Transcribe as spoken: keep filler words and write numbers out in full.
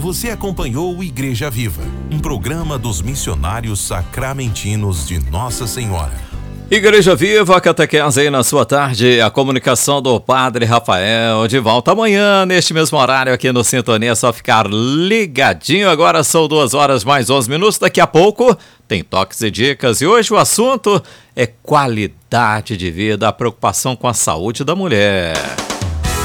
Você acompanhou o Igreja Viva, um programa dos missionários sacramentinos de Nossa Senhora. Igreja Viva, catequese aí na sua tarde, a comunicação do Padre Rafael, de volta amanhã, neste mesmo horário aqui no Sintonia, é só ficar ligadinho. Agora são duas horas mais onze minutos, daqui a pouco tem toques e dicas, e hoje o assunto é qualidade de vida, a preocupação com a saúde da mulher.